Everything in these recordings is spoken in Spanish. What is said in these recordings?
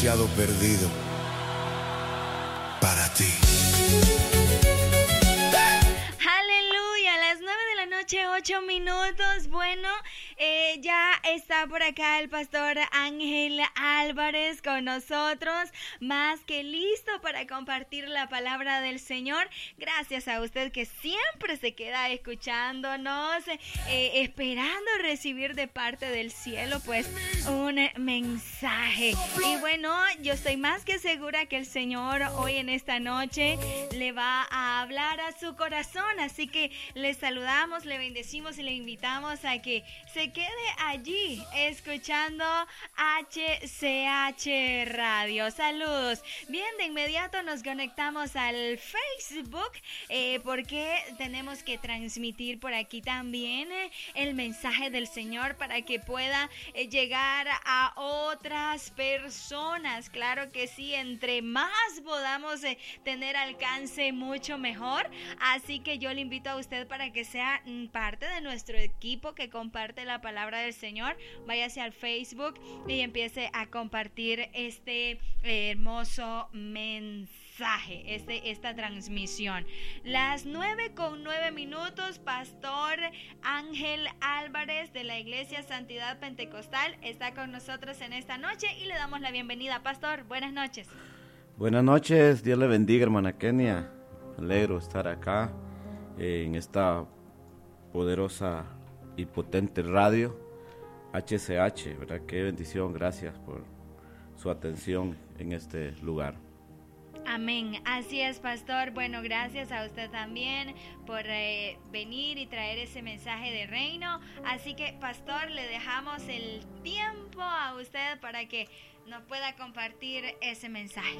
Perdido para ti. Aleluya, a las 9:08 a.m. Bueno, ya está por acá el pastor Ángel Álvarez con nosotros, más que listo para compartir la palabra del Señor. Gracias a usted que siempre se queda escuchándonos, esperando recibir de parte del cielo pues un mensaje. Y bueno, yo estoy más que segura que el Señor hoy en esta noche le va a hablar a su corazón, así que le saludamos, le bendecimos y le invitamos a que se quede allí escuchando HCH Radio. Saludos. Bien, de inmediato nos conectamos al Facebook porque tenemos que transmitir por aquí también el mensaje del Señor para que pueda llegar a otras personas. Claro que sí, entre más podamos tener alcance, mucho mejor. Así que yo le invito a usted para que sea parte de nuestro equipo que comparte la palabra del Señor. Váyase al Facebook y empiece a compartir este hermoso mensaje, esta transmisión. Las 9:09 pastor Ángel Álvarez de la Iglesia Santidad Pentecostal está con nosotros en esta noche y le damos la bienvenida. Pastor, buenas noches. Buenas noches, Dios le bendiga, hermana Kenia. Me alegro estar acá en esta poderosa y potente radio HCH, ¿verdad? Qué bendición, gracias por su atención en este lugar. Amén, así es, pastor. Bueno, gracias a usted también por venir y traer ese mensaje de reino. Así que, pastor, le dejamos el tiempo a usted para que nos pueda compartir ese mensaje.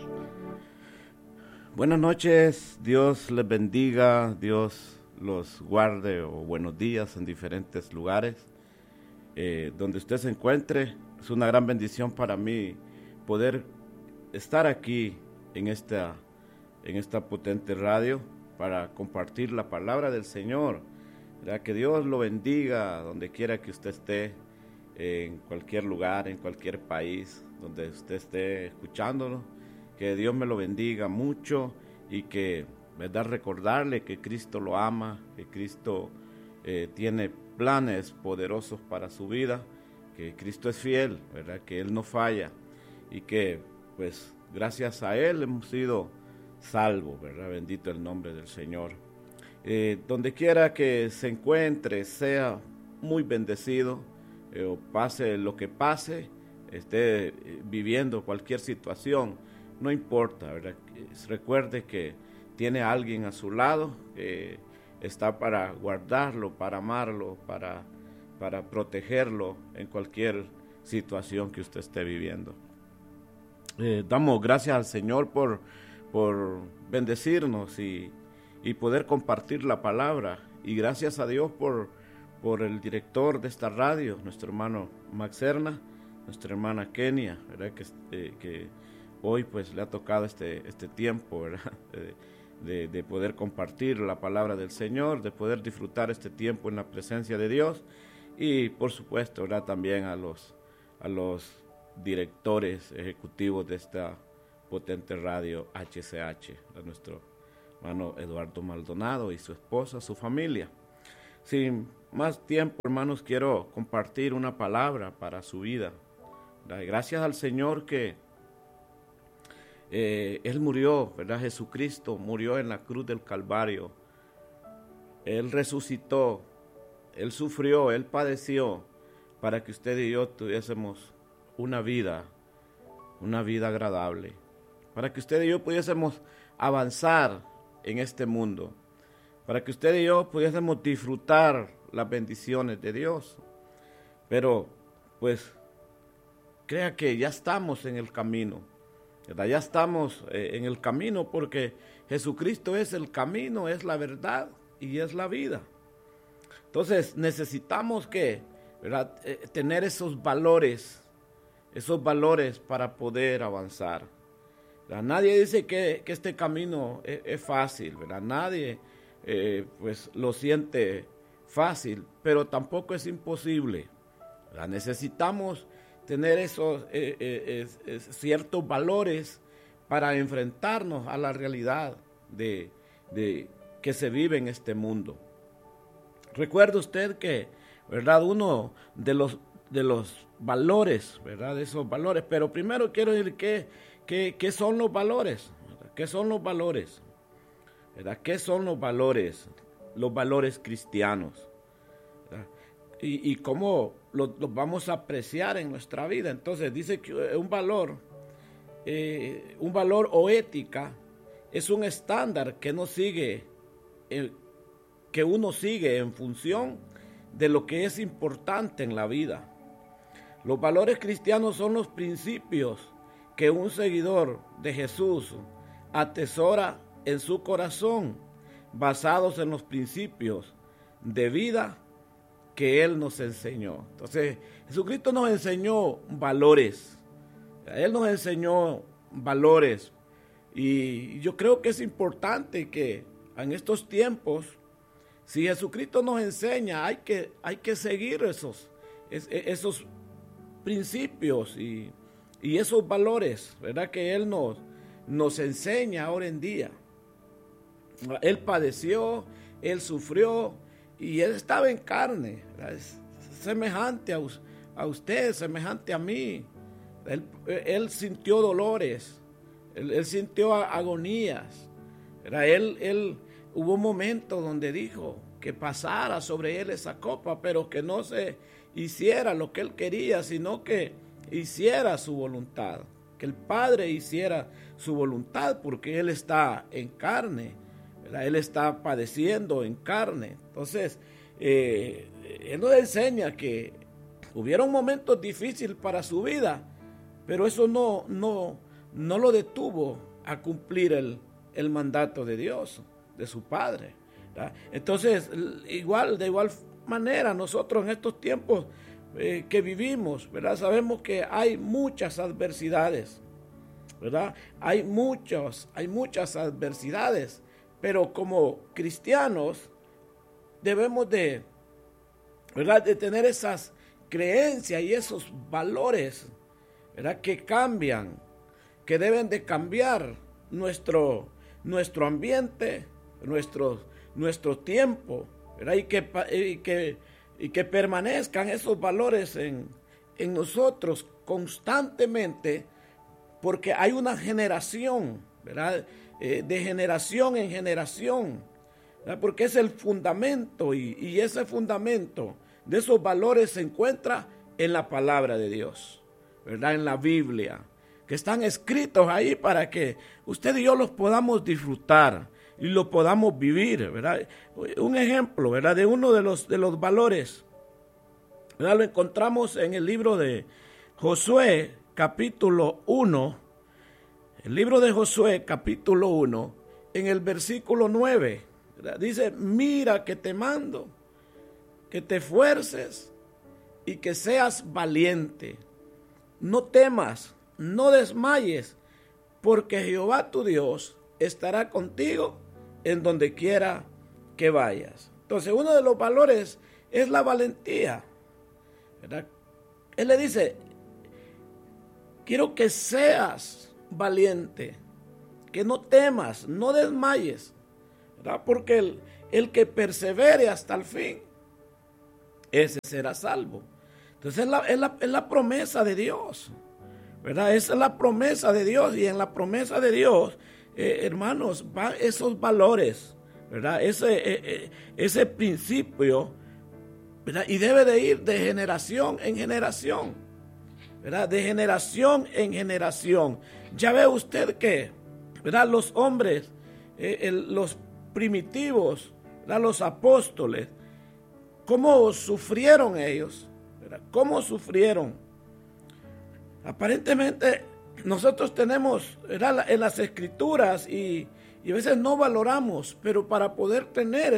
Buenas noches, Dios les bendiga, Dios los guarde, o buenos días en diferentes lugares. Donde usted se encuentre, es una gran bendición para mí poder estar aquí en esta potente radio para compartir la palabra del Señor. ¿Verdad? Que Dios lo bendiga donde quiera que usted esté, en cualquier lugar, en cualquier país donde usted esté escuchándolo. Que Dios me lo bendiga mucho y que, ¿verdad?, recordarle que Cristo lo ama, que Cristo tiene planes poderosos para su vida, que Cristo es fiel, ¿verdad?, que Él no falla y que, pues, gracias a Él hemos sido salvos, ¿verdad? Bendito el nombre del Señor. Donde quiera que se encuentre, sea muy bendecido, o pase lo que pase, esté viviendo cualquier situación, no importa, ¿verdad? Recuerde que tiene a alguien a su lado que está para guardarlo, para amarlo, para protegerlo en cualquier situación que usted esté viviendo. Damos gracias al Señor por bendecirnos y poder compartir la palabra, y gracias a Dios por el director de esta radio, nuestro hermano Max Serna, nuestra hermana Kenia, ¿verdad? Que hoy pues le ha tocado este tiempo, ¿verdad? De poder compartir la palabra del Señor, de poder disfrutar este tiempo en la presencia de Dios, y por supuesto, ¿verdad?, también a los directores ejecutivos de esta potente radio HCH, a nuestro hermano Eduardo Maldonado y su esposa, su familia. Sin más tiempo, hermanos, quiero compartir una palabra para su vida. Gracias al Señor que Él murió, ¿verdad? Jesucristo murió en la cruz del Calvario. Él resucitó, Él sufrió, Él padeció para que usted y yo tuviésemos una vida agradable, para que usted y yo pudiésemos avanzar en este mundo, para que usted y yo pudiésemos disfrutar las bendiciones de Dios. Pero pues crea que ya estamos en el camino, ¿verdad? Ya estamos en el camino, porque Jesucristo es el camino, es la verdad y es la vida. Entonces necesitamos que, ¿verdad?, tener esos valores para poder avanzar. ¿Verdad? Nadie dice que este camino es fácil, ¿verdad? Nadie pues lo siente fácil, pero tampoco es imposible, ¿verdad? Necesitamos tener esos ciertos valores para enfrentarnos a la realidad de que se vive en este mundo. Recuerde usted que, ¿verdad?, uno de los valores, ¿verdad?, de esos valores, pero primero quiero decir ¿qué son los valores? ¿Qué son los valores? ¿Verdad? ¿Qué son los valores? Los valores cristianos. ¿Verdad? Y cómo los vamos a apreciar en nuestra vida. Entonces dice que un valor o ética es un estándar que uno sigue en función de lo que es importante en la vida. Los valores cristianos son los principios que un seguidor de Jesús atesora en su corazón, basados en los principios de vida que Él nos enseñó. Entonces, Jesucristo nos enseñó valores. Él nos enseñó valores. Y yo creo que es importante que en estos tiempos, si Jesucristo nos enseña, hay que seguir esos principios y esos valores, ¿verdad?, que Él nos enseña ahora en día. Él padeció, Él sufrió y Él estaba en carne, ¿verdad? Es semejante a usted, semejante a mí. Él sintió dolores, él sintió agonías, ¿verdad? Él hubo un momento donde dijo que pasara sobre Él esa copa, pero que no se hiciera lo que Él quería, sino que hiciera su voluntad, que el Padre hiciera su voluntad, porque Él está en carne, ¿verdad? Él está padeciendo en carne. Entonces, Él nos enseña que hubieron momentos difíciles para su vida, pero eso no lo detuvo a cumplir el mandato de Dios, de su Padre, ¿verdad? Entonces, de igual manera, nosotros en estos tiempos que vivimos, ¿verdad?, sabemos que hay muchas adversidades, ¿verdad? Hay muchas adversidades, pero como cristianos debemos ¿verdad?, de tener esas creencias y esos valores, ¿verdad?, que cambian, que deben de cambiar nuestro ambiente, nuestro tiempo, ¿verdad? Y que permanezcan esos valores en nosotros constantemente, porque hay una generación, ¿verdad?, de generación en generación, ¿verdad?, porque es el fundamento y ese fundamento de esos valores se encuentra en la palabra de Dios, ¿verdad?, en la Biblia, que están escritos ahí para que usted y yo los podamos disfrutar y lo podamos vivir, ¿verdad? Un ejemplo, ¿verdad?, de uno de los valores, ¿verdad?, lo encontramos en el libro de Josué, capítulo 1, el libro de Josué, capítulo 1, en el versículo 9, ¿verdad? Dice: mira que te mando, que te esfuerces y que seas valiente. No temas, no desmayes, porque Jehová tu Dios estará contigo en donde quiera que vayas. Entonces, uno de los valores es la valentía, ¿verdad? Él le dice: quiero que seas valiente, que no temas, no desmayes, ¿verdad? Porque el que persevere hasta el fin, ese será salvo. Entonces es la promesa de Dios, ¿verdad? Esa es la promesa de Dios, y en la promesa de Dios, hermanos, van esos valores, ¿verdad? Ese principio, ¿verdad? Y debe de ir de generación en generación, ¿verdad? De generación en generación. Ya ve usted que, ¿verdad?, los hombres, los primitivos, ¿verdad?, los apóstoles, cómo sufrieron ellos, ¿verdad?, cómo sufrieron. Aparentemente nosotros tenemos, ¿verdad?, en las escrituras y a veces no valoramos, pero para poder tener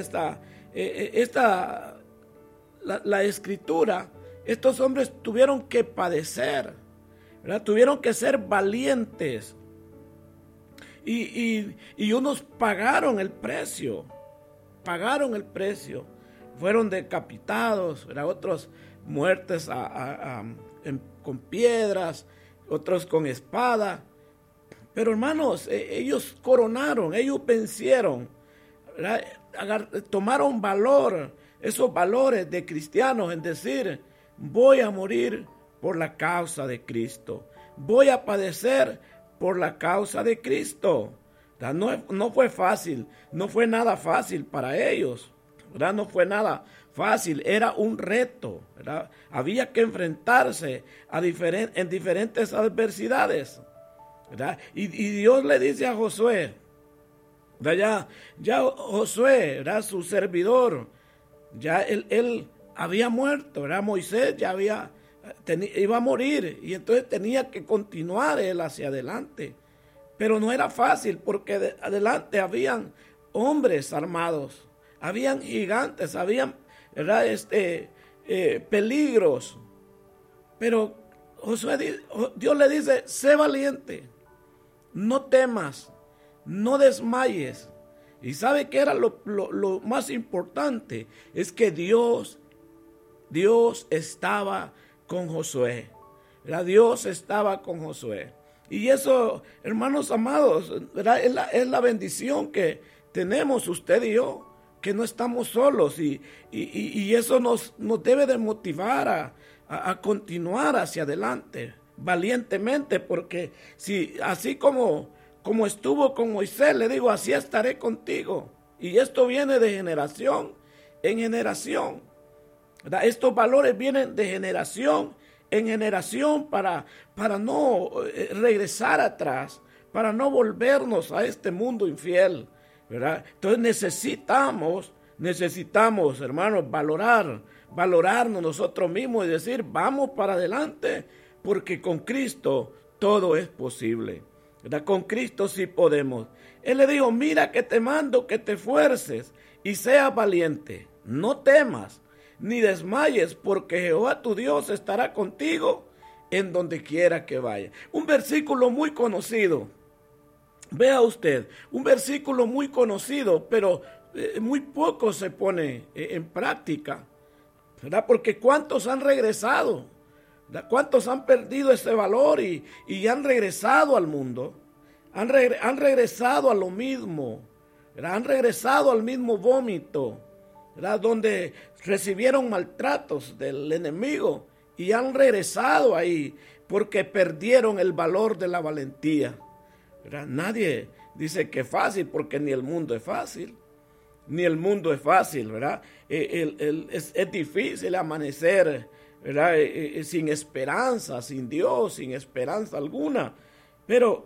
la escritura, estos hombres tuvieron que padecer, ¿verdad?, tuvieron que ser valientes y unos pagaron el precio, fueron decapitados, ¿verdad?, otros muertes con piedras, otros con espada. Pero hermanos, ellos coronaron, ellos vencieron, ¿verdad? Tomaron valor, esos valores de cristianos en decir, voy a morir por la causa de Cristo, voy a padecer por la causa de Cristo. No fue fácil, no fue nada fácil para ellos, ¿verdad? No fue nada fácil, era un reto, ¿verdad? Había que enfrentarse en diferentes adversidades, ¿verdad? Y Dios le dice a Josué, ¿verdad? Ya Josué, ¿verdad? Su servidor, ya él había muerto, ¿verdad? Moisés ya iba a morir, y entonces tenía que continuar él hacia adelante. Pero no era fácil, porque adelante habían hombres armados, habían gigantes, habían, ¿verdad? Peligros. Pero Dios le dice, sé valiente, no temas, no desmayes. Y sabe que era lo más importante, es que Dios estaba con Josué, ¿verdad? Dios estaba con Josué. Y eso, hermanos amados, ¿verdad? Es la bendición que tenemos usted y yo, que no estamos solos, y eso nos debe de motivar a continuar hacia adelante valientemente, porque si así como estuvo con Moisés, le digo, así estaré contigo. Y esto viene de generación en generación, ¿verdad? Estos valores vienen de generación en generación para no regresar atrás, para no volvernos a este mundo infiel, ¿verdad? Entonces necesitamos, hermanos, valorarnos nosotros mismos y decir, vamos para adelante, porque con Cristo todo es posible, ¿verdad? Con Cristo sí podemos. Él le dijo, mira que te mando que te esfuerces y seas valiente, no temas ni desmayes, porque Jehová tu Dios estará contigo en donde quiera que vaya. Un versículo muy conocido, vea usted, un versículo muy conocido, pero muy poco se pone en práctica, ¿verdad? Porque ¿cuántos han regresado? ¿Verdad? ¿Cuántos han perdido ese valor y han regresado al mundo? Han regresado a lo mismo, ¿verdad? Han regresado al mismo vómito, ¿verdad? Donde recibieron maltratos del enemigo y han regresado ahí porque perdieron el valor de la valentía, ¿verdad? Nadie dice que es fácil, porque ni el mundo es fácil, ¿verdad? Es difícil amanecer, ¿verdad? Sin esperanza, sin Dios, sin esperanza alguna, pero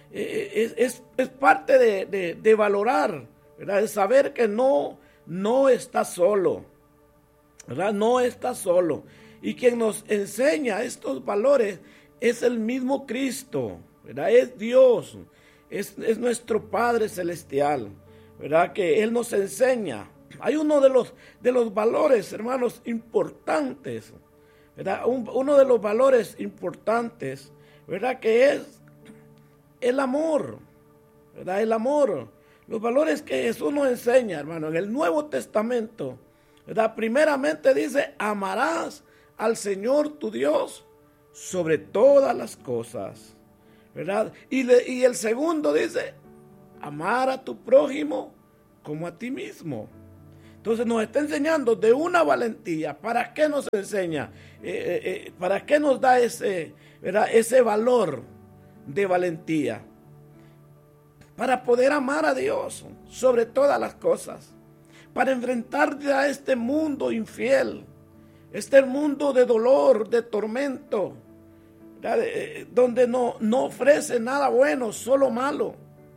es parte de valorar, ¿verdad? De saber que no está solo, ¿verdad? No está solo. Y quien nos enseña estos valores es el mismo Cristo, ¿verdad? Es Dios, es nuestro Padre Celestial, ¿verdad? Que Él nos enseña. Hay uno de los valores, hermanos, importantes, ¿verdad? Uno de los valores importantes, ¿verdad? Que es el amor, ¿verdad? El amor. Los valores que Jesús nos enseña, hermano, en el Nuevo Testamento, ¿verdad? Primeramente dice, amarás al Señor tu Dios sobre todas las cosas, ¿verdad? Y el segundo dice, amar a tu prójimo como a ti mismo. Entonces nos está enseñando de una valentía. ¿Para qué nos enseña? ¿Para qué nos da ¿verdad? Ese valor de valentía? Para poder amar a Dios sobre todas las cosas, para enfrentarse a este mundo infiel, este mundo de dolor, de tormento, donde no ofrece nada bueno, solo malo.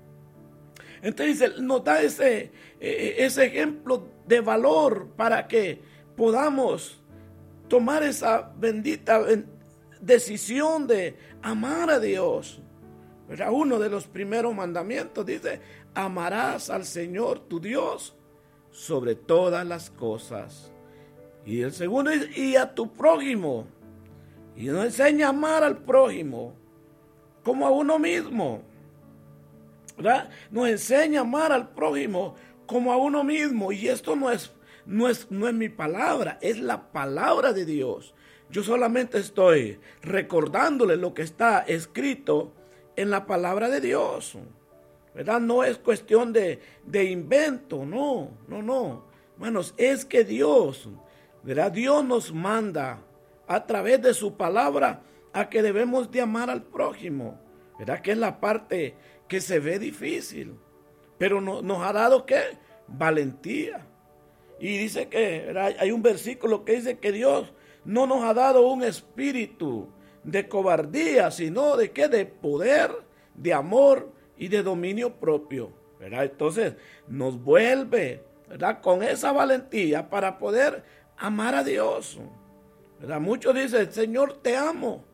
Entonces nos da ese ejemplo de valor para que podamos tomar esa bendita decisión de amar a Dios. ¿Verdad? Uno de los primeros mandamientos dice, amarás al Señor tu Dios sobre todas las cosas. Y el segundo es, y a tu prójimo. Y nos enseña a amar al prójimo como a uno mismo, ¿verdad? Nos enseña a amar al prójimo como a uno mismo. Y esto no es mi palabra, es la palabra de Dios. Yo solamente estoy recordándole lo que está escrito en la palabra de Dios, ¿verdad? No es cuestión de invento, no. Hermanos, es que Dios, ¿verdad? Dios nos manda a través de su palabra a que debemos de amar al prójimo, ¿verdad? Que es la parte que se ve difícil, pero nos ha dado, ¿qué? Valentía. Y dice que, ¿verdad? Hay un versículo que dice que Dios no nos ha dado un espíritu de cobardía, sino de ¿qué? De poder, de amor y de dominio propio, ¿verdad? Entonces nos vuelve, ¿verdad? Con esa valentía para poder amar a Dios, ¿verdad? Muchos dicen, Señor, te amo,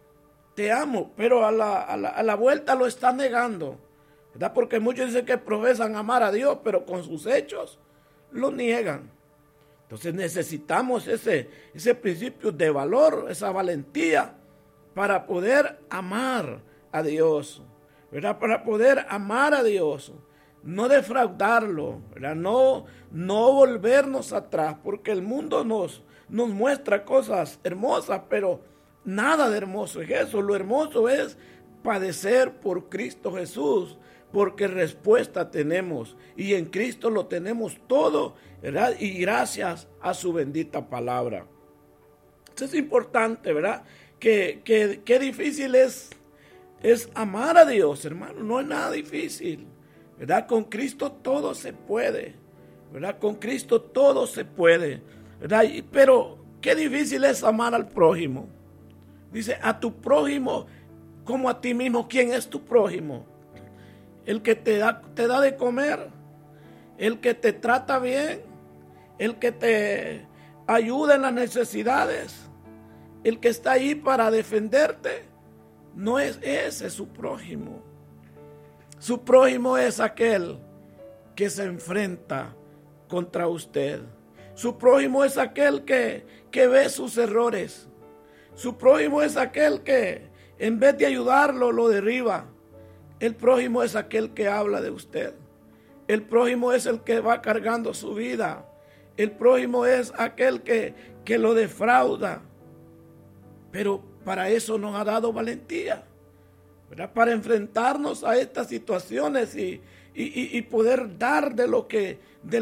pero a la vuelta lo está negando, ¿verdad? Porque muchos dicen que profesan amar a Dios, pero con sus hechos lo niegan. Entonces necesitamos ese principio de valor, esa valentía para poder amar a Dios, ¿verdad? Para poder amar a Dios, no defraudarlo, ¿verdad? No volvernos atrás, porque el mundo nos muestra cosas hermosas, pero nada de hermoso es eso. Lo hermoso es padecer por Cristo Jesús, porque respuesta tenemos y en Cristo lo tenemos todo, ¿verdad? Y gracias a su bendita palabra. Eso es importante, ¿verdad? Qué difícil es amar a Dios, hermano. No es nada difícil, ¿verdad? Con Cristo todo se puede, ¿verdad? Con Cristo todo se puede, ¿verdad? Pero qué difícil es amar al prójimo. Dice, a tu prójimo como a ti mismo. ¿Quién es tu prójimo? El que te da de comer, el que te trata bien, el que te ayuda en las necesidades, el que está ahí para defenderte. No es ese su prójimo. Su prójimo es aquel que se enfrenta contra usted. Su prójimo es aquel que ve sus errores. Su prójimo es aquel que en vez de ayudarlo lo derriba. El prójimo es aquel que habla de usted. El prójimo es el que va cargando su vida. El prójimo es aquel que lo defrauda. Pero para eso nos ha dado valentía, ¿verdad? Para enfrentarnos a estas situaciones y poder dar de lo que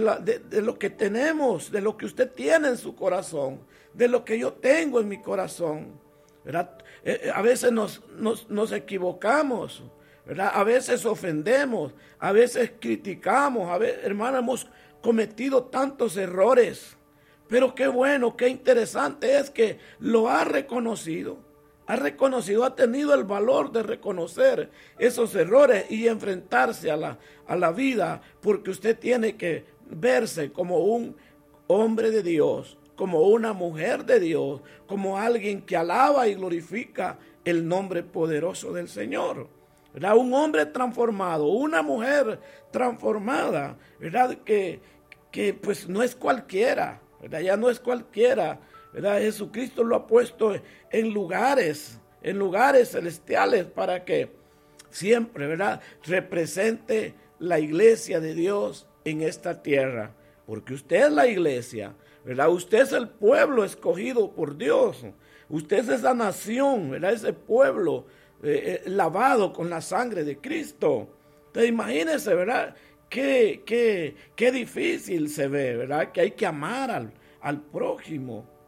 tenemos, de lo que usted tiene en su corazón, de lo que yo tengo en mi corazón, ¿verdad? A veces nos equivocamos, ¿verdad? A veces ofendemos, a veces criticamos, hermano, hemos cometido tantos errores, pero qué bueno, qué interesante es que lo ha reconocido, ha tenido el valor de reconocer esos errores y enfrentarse a la vida, porque usted tiene que verse como un hombre de Dios, como una mujer de Dios, como alguien que alaba y glorifica el nombre poderoso del Señor, ¿verdad? Un hombre transformado, una mujer transformada, ¿verdad? Que pues no es cualquiera, ¿verdad? Ya no es cualquiera, ¿verdad? Jesucristo lo ha puesto en lugares celestiales para que siempre, ¿verdad?, represente la iglesia de Dios en esta tierra, porque usted es la iglesia, ¿verdad? Usted es el pueblo escogido por Dios, usted es esa nación, ¿verdad? Ese pueblo lavado con la sangre de Cristo. Entonces imagínese, ¿verdad?, qué difícil se ve, ¿verdad?, que hay que amar al prójimo,